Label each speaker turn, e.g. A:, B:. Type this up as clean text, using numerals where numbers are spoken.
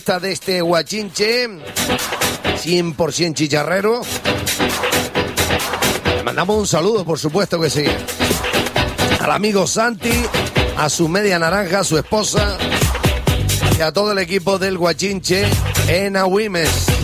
A: de este Guachinche 100% chicharrero. Le mandamos un saludo, por supuesto que sí, al amigo Santi, a su media naranja, a su esposa y a todo el equipo del Guachinche en Agüimes.